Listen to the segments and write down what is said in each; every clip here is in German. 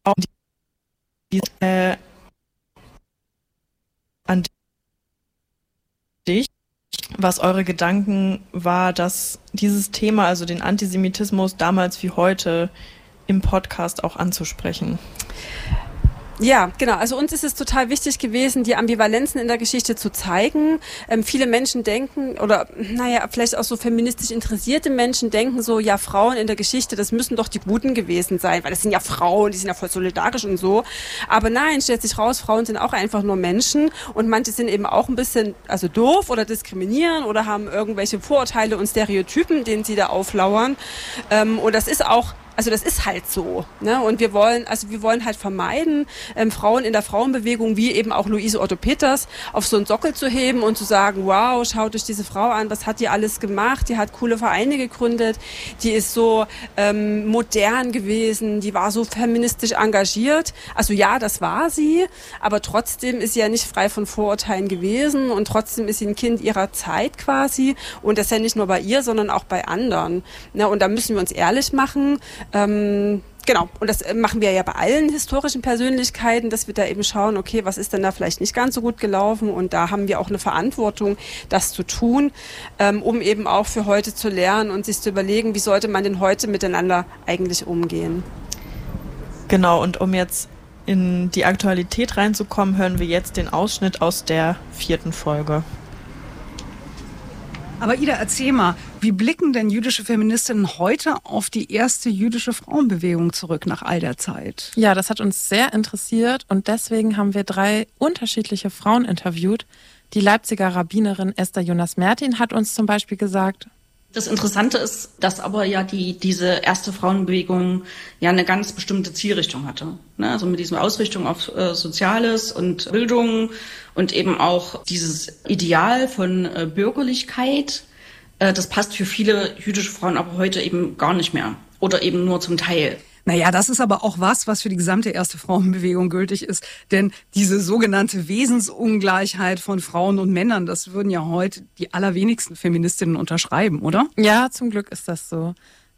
auch an dich, was eure Gedanken war, dass dieses Thema, also den Antisemitismus damals wie heute im Podcast auch anzusprechen. Ja, genau. Also uns ist es total wichtig gewesen, die Ambivalenzen in der Geschichte zu zeigen. Viele Menschen denken, oder vielleicht auch so feministisch interessierte Menschen denken so, ja, Frauen in der Geschichte, das müssen doch die Guten gewesen sein, weil das sind ja Frauen, die sind ja voll solidarisch und so. Aber nein, stellt sich raus, Frauen sind auch einfach nur Menschen und manche sind eben auch ein bisschen doof oder diskriminieren oder haben irgendwelche Vorurteile und Stereotypen, denen sie da auflauern. Und das ist auch das ist halt so, ne? Und wir wollen halt vermeiden, Frauen in der Frauenbewegung, wie eben auch Luise Otto Peters, auf so einen Sockel zu heben und zu sagen, wow, schaut euch diese Frau an, was hat die alles gemacht? Die hat coole Vereine gegründet, die ist so modern gewesen, die war so feministisch engagiert. Also ja, das war sie, aber trotzdem ist sie ja nicht frei von Vorurteilen gewesen und trotzdem ist sie ein Kind ihrer Zeit quasi. Und das ist ja nicht nur bei ihr, sondern auch bei anderen. Ne? Und da müssen wir uns ehrlich machen. Genau, und das machen wir ja bei allen historischen Persönlichkeiten, dass wir da eben schauen, okay, was ist denn da vielleicht nicht ganz so gut gelaufen, und da haben wir auch eine Verantwortung, das zu tun, um eben auch für heute zu lernen und sich zu überlegen, wie sollte man denn heute miteinander eigentlich umgehen. Genau, und um jetzt in die Aktualität reinzukommen, hören wir jetzt den Ausschnitt aus der 4. Folge. Aber Ida, erzähl mal, wie blicken denn jüdische Feministinnen heute auf die erste jüdische Frauenbewegung zurück nach all der Zeit? Ja, das hat uns sehr interessiert und deswegen haben wir 3 unterschiedliche Frauen interviewt. Die Leipziger Rabbinerin Esther Jonas-Mertin hat uns zum Beispiel gesagt: Das Interessante ist, dass aber ja diese erste Frauenbewegung ja eine ganz bestimmte Zielrichtung hatte. Ne? Also mit dieser Ausrichtung auf Soziales und Bildung und eben auch dieses Ideal von Bürgerlichkeit, das passt für viele jüdische Frauen aber heute eben gar nicht mehr oder eben nur zum Teil. Naja, das ist aber auch was für die gesamte erste Frauenbewegung gültig ist. Denn diese sogenannte Wesensungleichheit von Frauen und Männern, das würden ja heute die allerwenigsten Feministinnen unterschreiben, oder? Ja, zum Glück ist das so.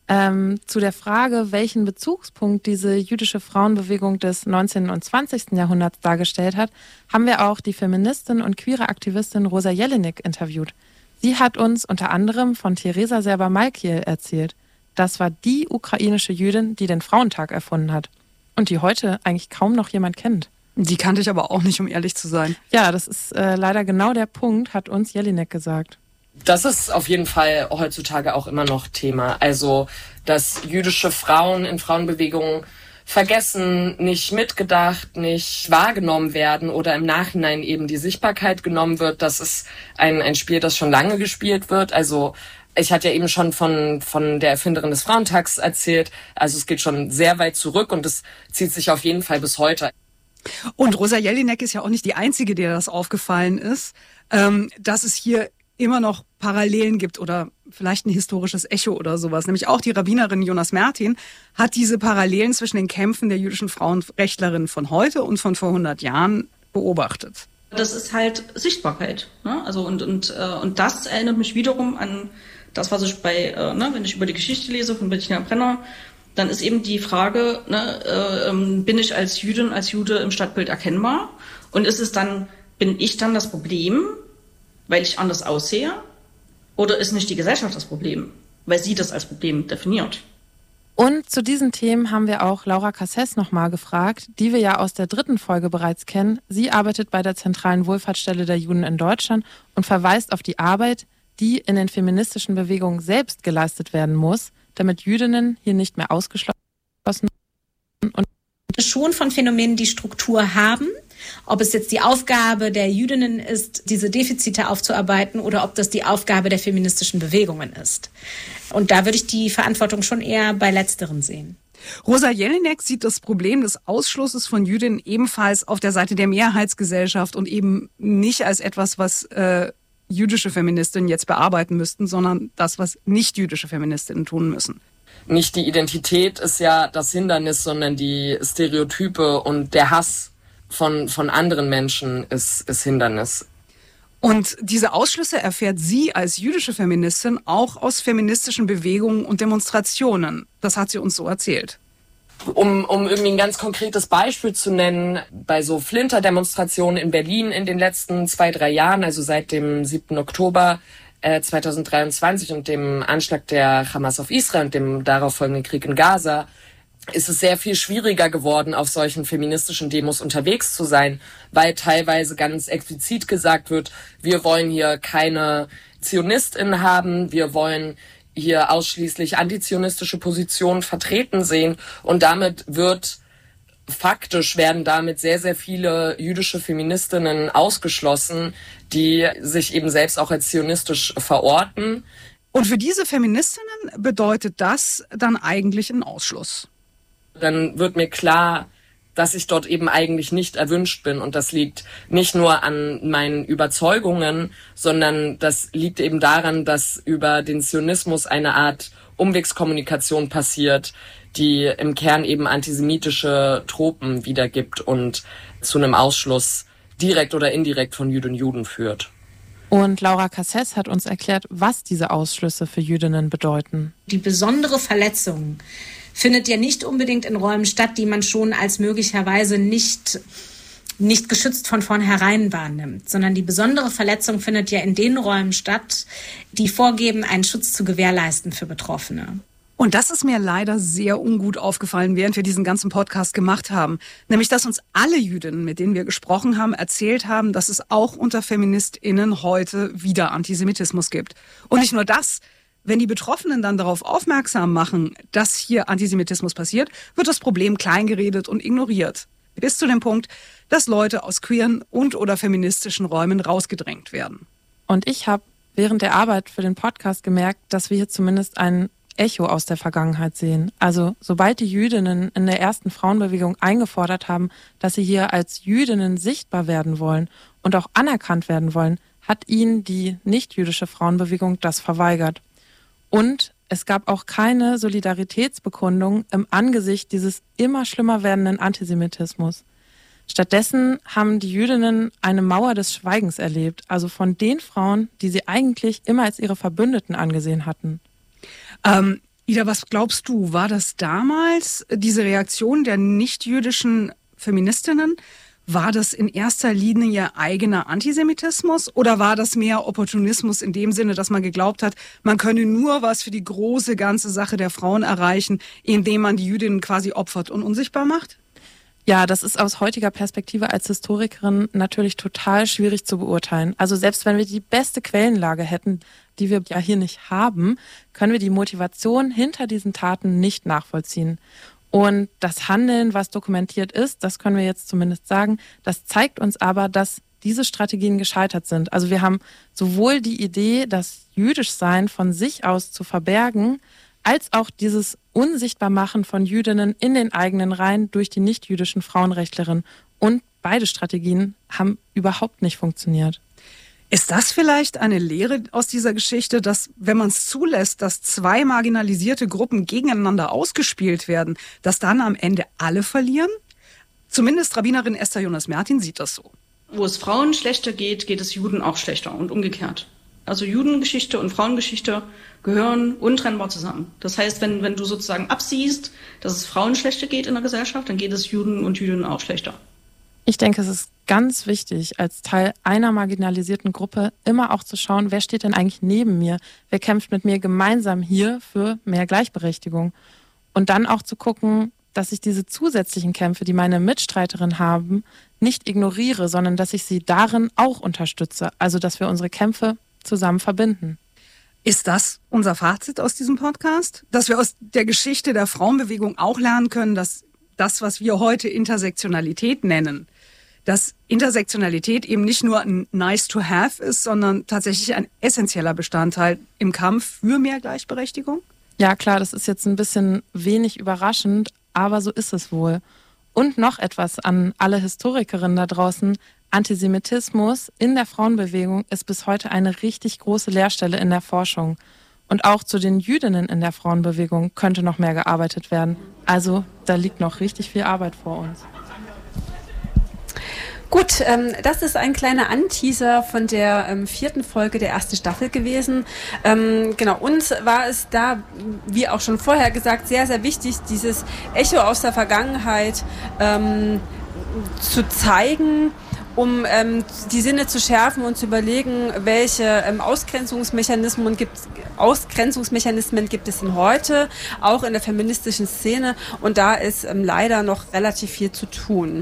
Zu der Frage, welchen Bezugspunkt diese jüdische Frauenbewegung des 19. und 20. Jahrhunderts dargestellt hat, haben wir auch die Feministin und queere Aktivistin Rosa Jelinek interviewt. Sie hat uns unter anderem von Teresa Serber-Malkiel erzählt. Das war die ukrainische Jüdin, die den Frauentag erfunden hat und die heute eigentlich kaum noch jemand kennt. Die kannte ich aber auch nicht, um ehrlich zu sein. Ja, das ist leider genau der Punkt, hat uns Jelinek gesagt. Das ist auf jeden Fall heutzutage auch immer noch Thema. Also, dass jüdische Frauen in Frauenbewegungen vergessen, nicht mitgedacht, nicht wahrgenommen werden oder im Nachhinein eben die Sichtbarkeit genommen wird. Das ist ein Spiel, das schon lange gespielt wird. Also, ich hatte ja eben schon von der Erfinderin des Frauentags erzählt. Also, es geht schon sehr weit zurück und es zieht sich auf jeden Fall bis heute. Und Rosa Jelinek ist ja auch nicht die Einzige, der das aufgefallen ist, dass es hier immer noch Parallelen gibt oder vielleicht ein historisches Echo oder sowas. Nämlich auch die Rabbinerin Jonas-Mertin hat diese Parallelen zwischen den Kämpfen der jüdischen Frauenrechtlerinnen von heute und von vor 100 Jahren beobachtet. Das ist halt Sichtbarkeit. Ne? Also und das erinnert mich wiederum an das, was ich wenn ich über die Geschichte lese von Bettina Brenner, dann ist eben die Frage, bin ich als Jüdin, als Jude im Stadtbild erkennbar? Und bin ich dann das Problem, weil ich anders aussehe? Oder ist nicht die Gesellschaft das Problem, weil sie das als Problem definiert? Und zu diesen Themen haben wir auch Laura Cassés nochmal gefragt, die wir ja aus der 3. Folge bereits kennen. Sie arbeitet bei der Zentralen Wohlfahrtsstelle der Juden in Deutschland und verweist auf die Arbeit, die in den feministischen Bewegungen selbst geleistet werden muss, damit Jüdinnen hier nicht mehr ausgeschlossen und schon von Phänomenen, die Struktur haben. Ob es jetzt die Aufgabe der Jüdinnen ist, diese Defizite aufzuarbeiten, oder ob das die Aufgabe der feministischen Bewegungen ist. Und da würde ich die Verantwortung schon eher bei Letzteren sehen. Rosa Jelinek sieht das Problem des Ausschlusses von Jüdinnen ebenfalls auf der Seite der Mehrheitsgesellschaft und eben nicht als etwas, was jüdische Feministinnen jetzt bearbeiten müssten, sondern das, was nicht-jüdische Feministinnen tun müssen. Nicht die Identität ist ja das Hindernis, sondern die Stereotype und der Hass von anderen Menschen ist Hindernis. Und diese Ausschlüsse erfährt sie als jüdische Feministin auch aus feministischen Bewegungen und Demonstrationen. Das hat sie uns so erzählt. Um irgendwie ein ganz konkretes Beispiel zu nennen, bei so Flinter-Demonstrationen in Berlin in den letzten 2-3 Jahren, also seit dem 7. Oktober 2023 und dem Anschlag der Hamas auf Israel und dem darauf folgenden Krieg in Gaza, ist es sehr viel schwieriger geworden, auf solchen feministischen Demos unterwegs zu sein, weil teilweise ganz explizit gesagt wird, wir wollen hier keine ZionistInnen haben, wir wollen hier ausschließlich antizionistische Positionen vertreten sehen und damit werden damit sehr, sehr viele jüdische Feministinnen ausgeschlossen, die sich eben selbst auch als zionistisch verorten. Und für diese Feministinnen bedeutet das dann eigentlich einen Ausschluss? Dann wird mir klar, dass ich dort eben eigentlich nicht erwünscht bin. Und das liegt nicht nur an meinen Überzeugungen, sondern das liegt eben daran, dass über den Zionismus eine Art Umwegskommunikation passiert, die im Kern eben antisemitische Tropen wiedergibt und zu einem Ausschluss direkt oder indirekt von Jüdinnen und Juden führt. Und Laura Cassés hat uns erklärt, was diese Ausschlüsse für Jüdinnen bedeuten. Die besondere Verletzung findet ja nicht unbedingt in Räumen statt, die man schon als möglicherweise nicht geschützt von vornherein wahrnimmt, sondern die besondere Verletzung findet ja in den Räumen statt, die vorgeben, einen Schutz zu gewährleisten für Betroffene. Und das ist mir leider sehr ungut aufgefallen, während wir diesen ganzen Podcast gemacht haben. Nämlich, dass uns alle Jüdinnen, mit denen wir gesprochen haben, erzählt haben, dass es auch unter FeministInnen heute wieder Antisemitismus gibt. Und nicht nur das. Wenn die Betroffenen dann darauf aufmerksam machen, dass hier Antisemitismus passiert, wird das Problem kleingeredet und ignoriert. Bis zu dem Punkt, dass Leute aus queeren und oder feministischen Räumen rausgedrängt werden. Und ich habe während der Arbeit für den Podcast gemerkt, dass wir hier zumindest ein Echo aus der Vergangenheit sehen. Also sobald die Jüdinnen in der ersten Frauenbewegung eingefordert haben, dass sie hier als Jüdinnen sichtbar werden wollen und auch anerkannt werden wollen, hat ihnen die nicht-jüdische Frauenbewegung das verweigert. Und es gab auch keine Solidaritätsbekundung im Angesicht dieses immer schlimmer werdenden Antisemitismus. Stattdessen haben die Jüdinnen eine Mauer des Schweigens erlebt, also von den Frauen, die sie eigentlich immer als ihre Verbündeten angesehen hatten. Ida, was glaubst du, war das damals diese Reaktion der nicht-jüdischen Feministinnen? War das in erster Linie eigener Antisemitismus oder war das mehr Opportunismus in dem Sinne, dass man geglaubt hat, man könne nur was für die große ganze Sache der Frauen erreichen, indem man die Jüdinnen quasi opfert und unsichtbar macht? Ja, das ist aus heutiger Perspektive als Historikerin natürlich total schwierig zu beurteilen. Also selbst wenn wir die beste Quellenlage hätten, die wir ja hier nicht haben, können wir die Motivation hinter diesen Taten nicht nachvollziehen. Und das Handeln, was dokumentiert ist, das können wir jetzt zumindest sagen, das zeigt uns aber, dass diese Strategien gescheitert sind. Also wir haben sowohl die Idee, das Jüdischsein von sich aus zu verbergen, als auch dieses Unsichtbarmachen von Jüdinnen in den eigenen Reihen durch die nicht-jüdischen Frauenrechtlerinnen. Und beide Strategien haben überhaupt nicht funktioniert. Ist das vielleicht eine Lehre aus dieser Geschichte, dass, wenn man es zulässt, dass zwei marginalisierte Gruppen gegeneinander ausgespielt werden, dass dann am Ende alle verlieren? Zumindest Rabbinerin Esther Jonas-Mertin sieht das so. Wo es Frauen schlechter geht, geht es Juden auch schlechter und umgekehrt. Also Judengeschichte und Frauengeschichte gehören untrennbar zusammen. Das heißt, wenn du sozusagen absiehst, dass es Frauen schlechter geht in der Gesellschaft, dann geht es Juden und Jüdinnen auch schlechter. Ich denke, es ist ganz wichtig, als Teil einer marginalisierten Gruppe immer auch zu schauen, wer steht denn eigentlich neben mir? Wer kämpft mit mir gemeinsam hier für mehr Gleichberechtigung? Und dann auch zu gucken, dass ich diese zusätzlichen Kämpfe, die meine Mitstreiterinnen haben, nicht ignoriere, sondern dass ich sie darin auch unterstütze. Also, dass wir unsere Kämpfe zusammen verbinden. Ist das unser Fazit aus diesem Podcast? Dass wir aus der Geschichte der Frauenbewegung auch lernen können, dass das, was wir heute Intersektionalität nennen, dass Intersektionalität eben nicht nur ein Nice-to-have ist, sondern tatsächlich ein essentieller Bestandteil im Kampf für mehr Gleichberechtigung? Ja, klar, das ist jetzt ein bisschen wenig überraschend, aber so ist es wohl. Und noch etwas an alle Historikerinnen da draußen. Antisemitismus in der Frauenbewegung ist bis heute eine richtig große Leerstelle in der Forschung. Und auch zu den Jüdinnen in der Frauenbewegung könnte noch mehr gearbeitet werden. Also da liegt noch richtig viel Arbeit vor uns. Gut, das ist ein kleiner Anteaser von der 4. Folge der 1. Staffel gewesen. Genau, uns war es da, wie auch schon vorher gesagt, sehr, sehr wichtig, dieses Echo aus der Vergangenheit zu zeigen, um die Sinne zu schärfen und zu überlegen, welche Ausgrenzungsmechanismen gibt es denn heute, auch in der feministischen Szene. Und da ist leider noch relativ viel zu tun.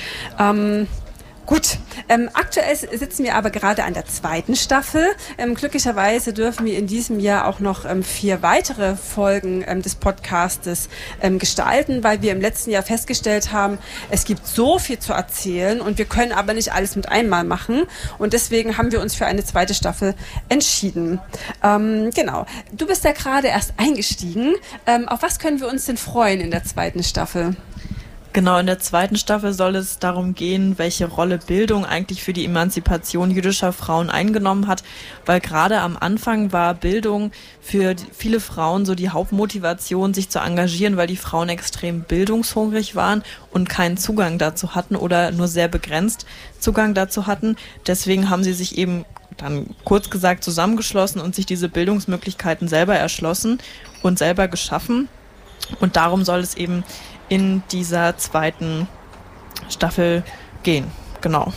Gut, aktuell sitzen wir aber gerade an der 2. Staffel. Glücklicherweise dürfen wir in diesem Jahr auch noch 4 weitere Folgen des Podcastes gestalten, weil wir im letzten Jahr festgestellt haben, es gibt so viel zu erzählen und wir können aber nicht alles mit einmal machen. Und deswegen haben wir uns für eine 2. Staffel entschieden. Genau, du bist ja gerade erst eingestiegen. Auf was können wir uns denn freuen in der 2. Staffel? Genau, in der 2. Staffel soll es darum gehen, welche Rolle Bildung eigentlich für die Emanzipation jüdischer Frauen eingenommen hat, weil gerade am Anfang war Bildung für viele Frauen so die Hauptmotivation, sich zu engagieren, weil die Frauen extrem bildungshungrig waren und keinen Zugang dazu hatten oder nur sehr begrenzt Zugang dazu hatten. Deswegen haben sie sich eben dann kurz gesagt zusammengeschlossen und sich diese Bildungsmöglichkeiten selber erschlossen und selber geschaffen. Und darum soll es eben in dieser 2. Staffel gehen. Genau.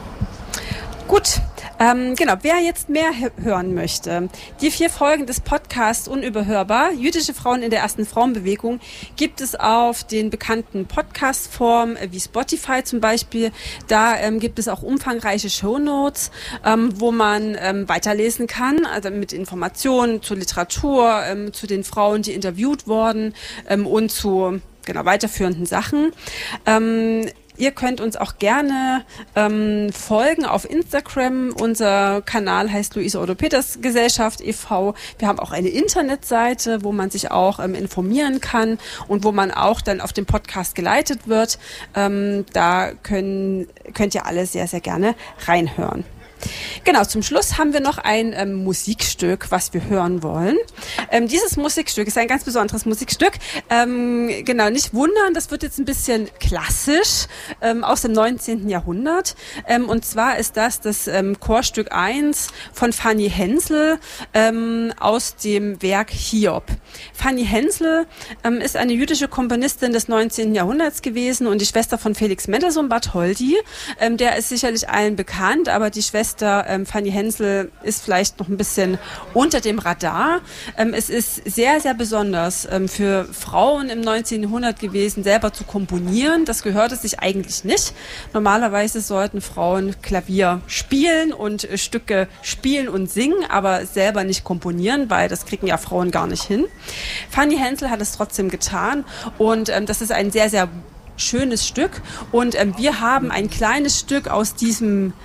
Gut. Genau, wer jetzt mehr hören möchte, die 4 Folgen des Podcasts Unüberhörbar, jüdische Frauen in der ersten Frauenbewegung, gibt es auf den bekannten Podcast-Formen wie Spotify zum Beispiel. Da gibt es auch umfangreiche Shownotes, wo man weiterlesen kann, also mit Informationen zur Literatur, zu den Frauen, die interviewt wurden und zu weiterführenden Sachen. Ihr könnt uns auch gerne folgen auf Instagram. Unser Kanal heißt Luise Otto Peters Gesellschaft e.V. Wir haben auch eine Internetseite, wo man sich auch informieren kann und wo man auch dann auf den Podcast geleitet wird. Da könnt ihr alle sehr, sehr gerne reinhören. Genau, zum Schluss haben wir noch ein Musikstück, was wir hören wollen. Dieses Musikstück ist ein ganz besonderes Musikstück. Genau, nicht wundern, das wird jetzt ein bisschen klassisch aus dem 19. Jahrhundert. Und zwar ist das Chorstück 1 von Fanny Hensel aus dem Werk Hiob. Fanny Hensel ist eine jüdische Komponistin des 19. Jahrhunderts gewesen und die Schwester von Felix Mendelssohn Bartholdy. Der ist sicherlich allen bekannt, aber die Schwester Fanny Hensel ist vielleicht noch ein bisschen unter dem Radar. Es ist sehr, sehr besonders für Frauen im 19. Jahrhundert gewesen, selber zu komponieren. Das gehörte sich eigentlich nicht. Normalerweise sollten Frauen Klavier spielen und Stücke spielen und singen, aber selber nicht komponieren, weil das kriegen ja Frauen gar nicht hin. Fanny Hensel hat es trotzdem getan und das ist ein sehr, sehr schönes Stück und wir haben ein kleines Stück aus diesem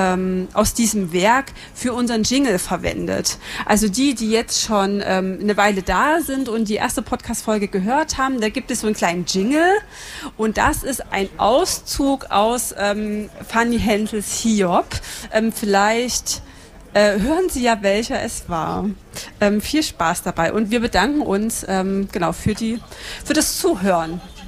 Werk für unseren Jingle verwendet. Also die jetzt schon eine Weile da sind und die erste Podcast-Folge gehört haben, da gibt es so einen kleinen Jingle und das ist ein Auszug aus Fanny Hensels Hiob. Vielleicht hören Sie ja, welcher es war. Viel Spaß dabei und wir bedanken uns für das Zuhören.